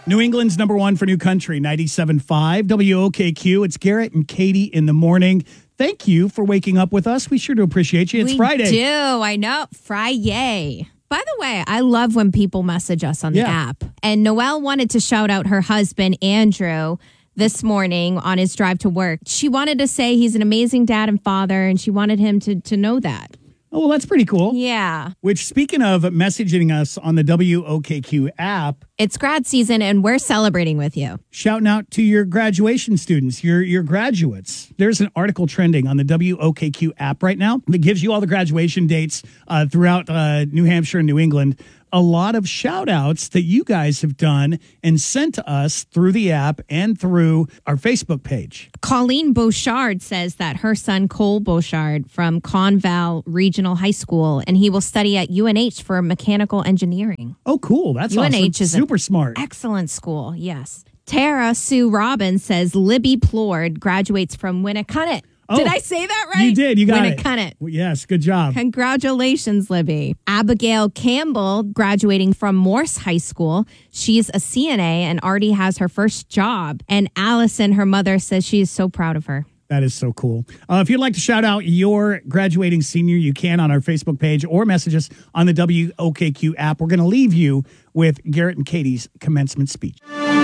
New England's number one for new country, 97.5 WOKQ. It's Garrett and Katie in the morning. Thank you for waking up with us. We sure do appreciate you. It's Friday. We do. I know. Friday. By the way, I love when people message us on the app. And Noelle wanted to shout out her husband, Andrew, this morning on his drive to work. She wanted to say he's an amazing dad and father, and she wanted him to know that. Oh, well, that's pretty cool. Yeah. Which, speaking of messaging us on the WOKQ app, it's grad season, and we're celebrating with you. Shouting out to your graduation students, your graduates. There's an article trending on the WOKQ app right now that gives you all the graduation dates throughout New Hampshire and New England. A lot of shout outs that you guys have done and sent to us through the app and through our Facebook page. Colleen Bouchard says that her son, Cole Bouchard from Conval Regional High School, and he will study at UNH for mechanical engineering. Oh, cool. That's UNH awesome. is super smart. Excellent school. Yes. Tara Sue Robbins says Libby Plord graduates from Winnacunnet. Oh, did I say that right? You did. You got Winnacunnet. Well, yes, good job. Congratulations, Libby. Abigail Campbell graduating from Morse High School. She's a CNA and already has her first job. And Allison, her mother, says she is so proud of her. That is so cool. If you'd like to shout out your graduating senior, you can on our Facebook page or message us on the WOKQ app. We're going to leave you with Garrett and Katie's commencement speech.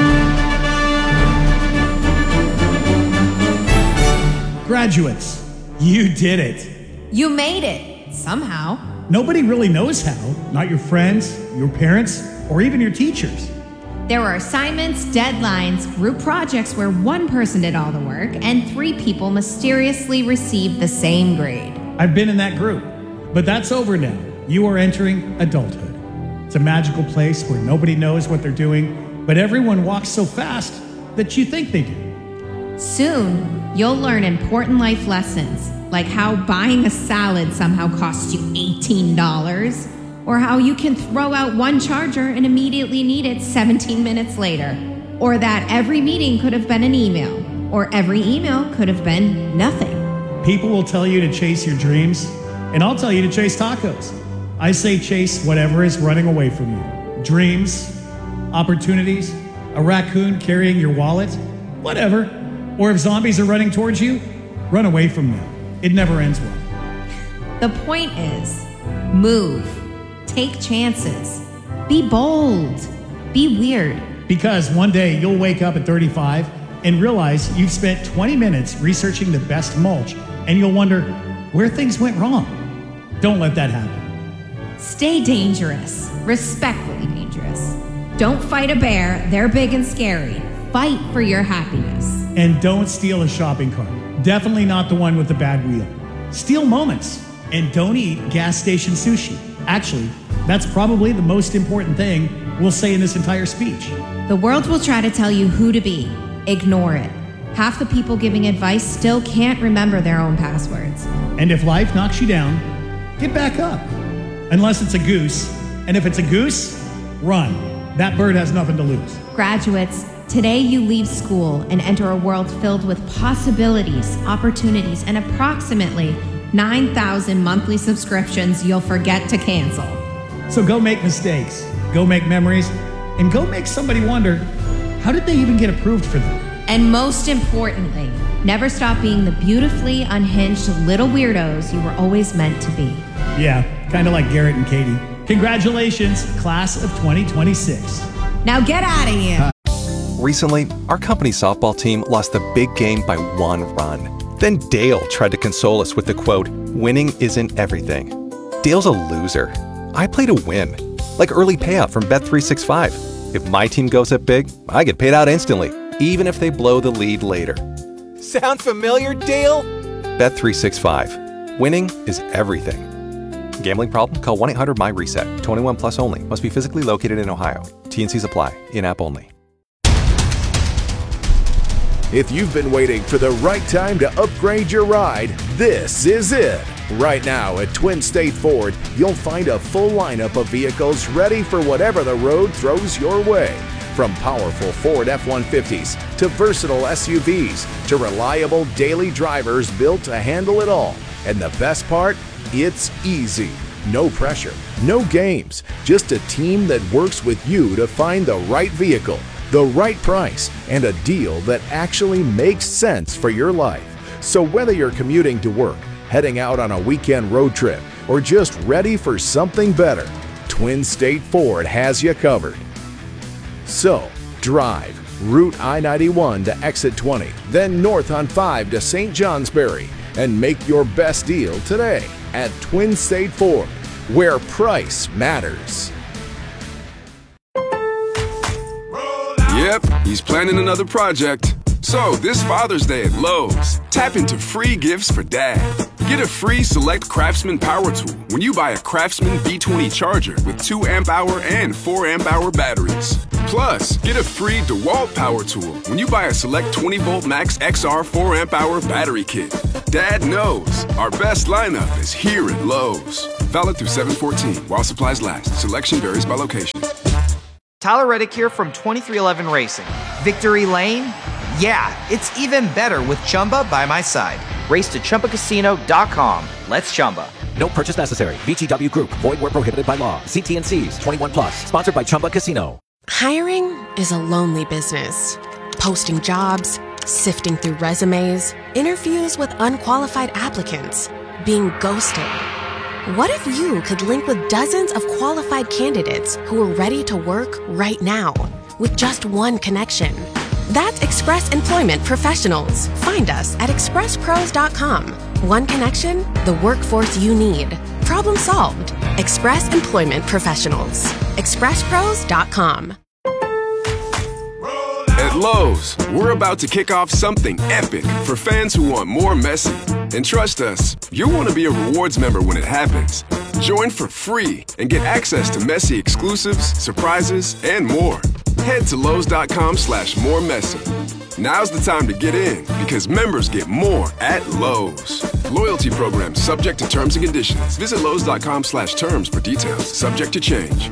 Graduates, you did it. You made it, somehow. Nobody really knows how. Not your friends, your parents, or even your teachers. There were assignments, deadlines, group projects where one person did all the work, and 3 people mysteriously received the same grade. I've been in that group, but that's over now. You are entering adulthood. It's a magical place where nobody knows what they're doing, but everyone walks so fast that you think they do. Soon, you'll learn important life lessons, like how buying a salad somehow costs you $18, or how you can throw out one charger and immediately need it 17 minutes later, or that every meeting could have been an email, or every email could have been nothing. People will tell you to chase your dreams, and I'll tell you to chase tacos. I say chase whatever is running away from you. Dreams, opportunities, a raccoon carrying your wallet, whatever. Or if zombies are running towards you, run away from them. It never ends well. The point is, move, take chances, be bold, be weird. Because one day you'll wake up at 35 and realize you've spent 20 minutes researching the best mulch, and you'll wonder where things went wrong. Don't let that happen. Stay dangerous, respectfully dangerous. Don't fight a bear, they're big and scary. Fight for your happiness. And don't steal a shopping cart. Definitely not the one with the bad wheel. Steal moments. And don't eat gas station sushi. Actually, that's probably the most important thing we'll say in this entire speech. The world will try to tell you who to be. Ignore it. Half the people giving advice still can't remember their own passwords. And if life knocks you down, get back up. Unless it's a goose. And if it's a goose, run. That bird has nothing to lose. Graduates, today you leave school and enter a world filled with possibilities, opportunities, and approximately 9,000 monthly subscriptions you'll forget to cancel. So go make mistakes, go make memories, and go make somebody wonder, how did they even get approved for them? And most importantly, never stop being the beautifully unhinged little weirdos you were always meant to be. Yeah, kind of like Garrett and Katie. Congratulations, class of 2026. Now get out of here. Recently, our company softball team lost the big game by 1 run. Then Dale tried to console us with the quote, "Winning isn't everything." Dale's a loser. I play to win, like early payout from Bet365. If my team goes up big, I get paid out instantly, even if they blow the lead later. Sound familiar, Dale? Bet365. Winning is everything. Gambling problem? Call 1-800-MY-RESET. 21 plus only. Must be physically located in Ohio. T&Cs apply. In-app only. If you've been waiting for the right time to upgrade your ride, this is it. Right now at Twin State Ford, you'll find a full lineup of vehicles ready for whatever the road throws your way. From powerful Ford F-150s to versatile SUVs to reliable daily drivers built to handle it all. And the best part? It's easy. No pressure, no games, just a team that works with you to find the right vehicle. the right price, and a deal that actually makes sense for your life. So whether you're commuting to work, heading out on a weekend road trip, or just ready for something better, Twin State Ford has you covered. So, drive Route I-91 to exit 20, then north on 5 to St. Johnsbury, and make your best deal today at Twin State Ford, where price matters. Yep, he's planning another project. So, this Father's Day at Lowe's, tap into free gifts for Dad. Get a free Select Craftsman power tool when you buy a Craftsman B20 charger with 2 amp-hour and 4 amp-hour batteries. Plus, get a free DeWalt power tool when you buy a Select 20-volt Max XR 4 amp-hour battery kit. Dad knows our best lineup is here at Lowe's. Valid through 7/14 while supplies last. Selection varies by location. Tyler Reddick here from 2311 Racing. Victory Lane? Yeah, it's even better with Chumba by my side. Race to ChumbaCasino.com. Let's Chumba. No purchase necessary. VGW Group. Void where prohibited by law. See T&Cs. 21 plus. Sponsored by Chumba Casino. Hiring is a lonely business. Posting jobs, sifting through resumes, interviews with unqualified applicants, being ghosted. What if you could link with dozens of qualified candidates who are ready to work right now with just one connection? That's Express Employment Professionals. Find us at expresspros.com. One connection, the workforce you need. Problem solved. Express Employment Professionals. expresspros.com. At Lowe's, we're about to kick off something epic for fans who want more Messi. And trust us, you'll want to be a rewards member when it happens. Join for free and get access to Messi exclusives, surprises, and more. Head to Lowe's.com/moremessy. Now's the time to get in because members get more at Lowe's. Loyalty program subject to terms and conditions. Visit Lowe's.com/terms for details. Subject to change.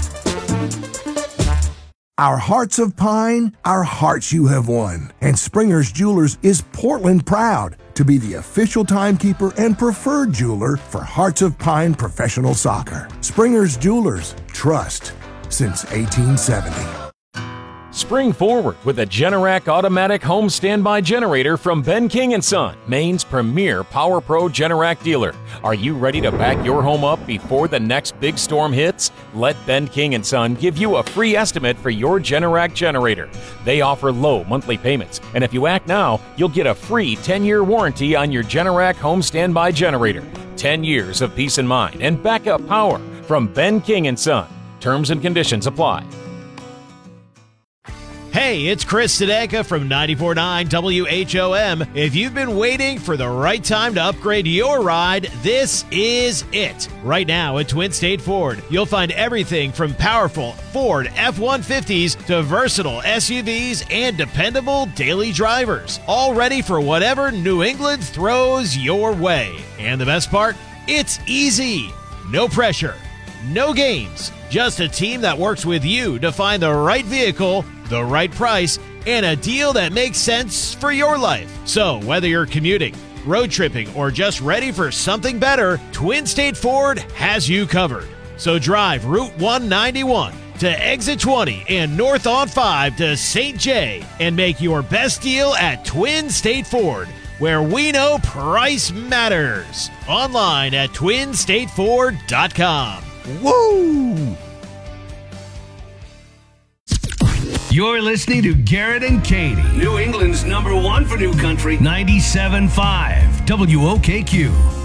Our hearts of pine, our hearts you have won. And Springer's Jewelers is Portland proud to be the official timekeeper and preferred jeweler for Hearts of Pine professional soccer. Springer's Jewelers, trust since 1870. Spring forward with a Generac automatic home standby generator from Ben King & Son, Maine's premier Power Pro Generac dealer. Are you ready to back your home up before the next big storm hits? Let Ben King & Son give you a free estimate for your Generac generator. They offer low monthly payments, and if you act now, you'll get a free 10-year warranty on your Generac home standby generator. 10 years of peace of mind and backup power from Ben King & Son. Terms and conditions apply. Hey, it's Chris Sadeka from 94.9 WHOM. If you've been waiting for the right time to upgrade your ride, this is it. Right now at Twin State Ford, you'll find everything from powerful Ford F-150s to versatile SUVs and dependable daily drivers, all ready for whatever New England throws your way. And the best part? It's easy. No pressure. No games. Just a team that works with you to find the right vehicle, the right price, and a deal that makes sense for your life. So whether you're commuting, road tripping, or just ready for something better, Twin State Ford has you covered. So drive Route 191 to exit 20 and north on 5 to St. J and make your best deal at Twin State Ford, where we know price matters. Online at twinstateford.com. Woo! You're listening to Garrett and Katie, New England's #1 for New Country, 97.5 WOKQ.